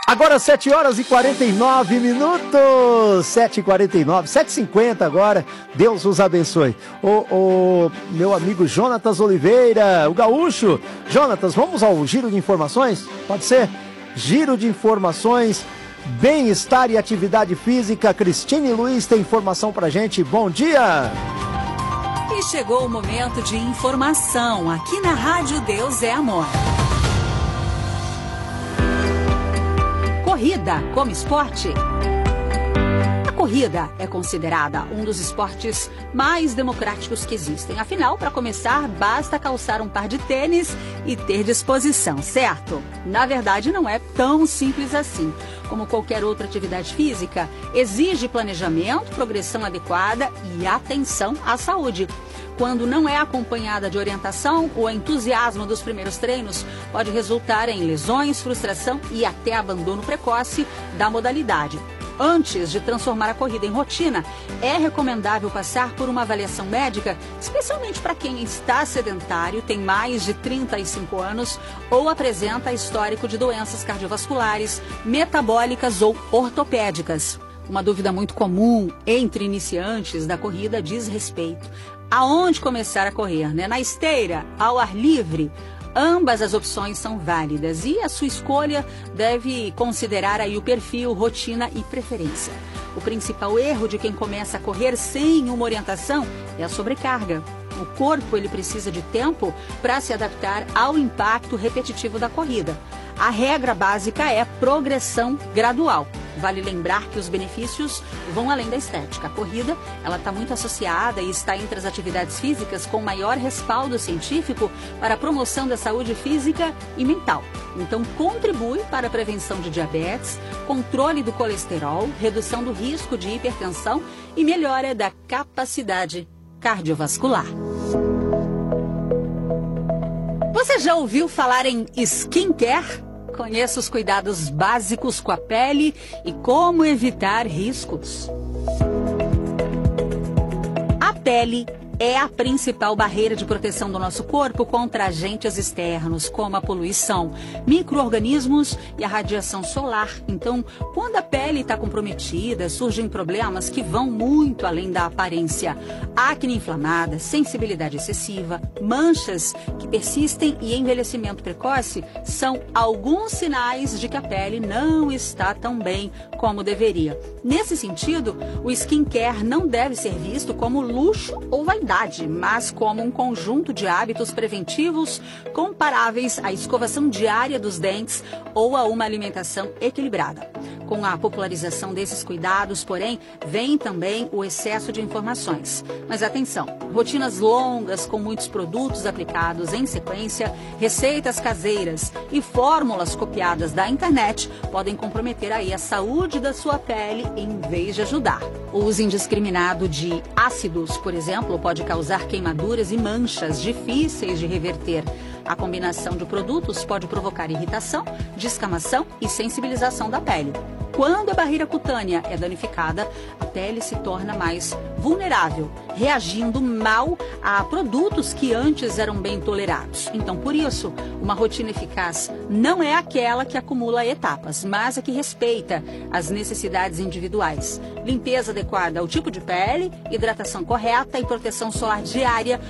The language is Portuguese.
Agora 7 horas e 49 minutos, 7h49, 7h50 agora, Deus os abençoe. O meu amigo Jonatas Oliveira, o gaúcho. Jonatas, vamos ao giro de informações? Pode ser? Giro de informações, bem-estar e atividade física. Cristine Luiz tem informação pra gente, bom dia! E chegou o momento de informação, aqui na Rádio Deus é Amor. Corrida como esporte. A corrida é considerada um dos esportes mais democráticos que existem. Afinal, para começar, basta calçar um par de tênis e ter disposição, certo? Na verdade, não é tão simples assim. Como qualquer outra atividade física, exige planejamento, progressão adequada e atenção à saúde. Quando não é acompanhada de orientação, o entusiasmo dos primeiros treinos pode resultar em lesões, frustração e até abandono precoce da modalidade. Antes de transformar a corrida em rotina, é recomendável passar por uma avaliação médica, especialmente para quem está sedentário, tem mais de 35 anos ou apresenta histórico de doenças cardiovasculares, metabólicas ou ortopédicas. Uma dúvida muito comum entre iniciantes da corrida diz respeito aonde começar a correr, né? Na esteira, ao ar livre? Ambas as opções são válidas e a sua escolha deve considerar aí o perfil, rotina e preferência. O principal erro de quem começa a correr sem uma orientação é a sobrecarga. O corpo ele precisa de tempo para se adaptar ao impacto repetitivo da corrida. A regra básica é progressão gradual. Vale lembrar que os benefícios vão além da estética. A corrida ela está muito associada e está entre as atividades físicas com maior respaldo científico para a promoção da saúde física e mental. Então, contribui para a prevenção de diabetes, controle do colesterol, redução do risco de hipertensão e melhora da capacidade cardiovascular. Você já ouviu falar em skincare? Conheça os cuidados básicos com a pele e como evitar riscos. A pele é a principal barreira de proteção do nosso corpo contra agentes externos, como a poluição, micro-organismos e a radiação solar. Então, quando a pele está comprometida, surgem problemas que vão muito além da aparência. Acne inflamada, sensibilidade excessiva, manchas que persistem e envelhecimento precoce são alguns sinais de que a pele não está tão bem como deveria. Nesse sentido, o skincare não deve ser visto como luxo ou vaidade, mas como um conjunto de hábitos preventivos comparáveis à escovação diária dos dentes ou a uma alimentação equilibrada. Com a popularização desses cuidados, porém, vem também o excesso de informações. Mas atenção, rotinas longas com muitos produtos aplicados em sequência, receitas caseiras e fórmulas copiadas da internet podem comprometer aí a saúde da sua pele em vez de ajudar. O uso indiscriminado de ácidos, por exemplo, pode causar queimaduras e manchas difíceis de reverter. A combinação de produtos pode provocar irritação, descamação e sensibilização da pele. Quando a barreira cutânea é danificada, a pele se torna mais vulnerável, reagindo mal a produtos que antes eram bem tolerados. Então, por isso, uma rotina eficaz não é aquela que acumula etapas, mas a que respeita as necessidades individuais. Limpeza adequada ao tipo de pele, hidratação correta e proteção solar diária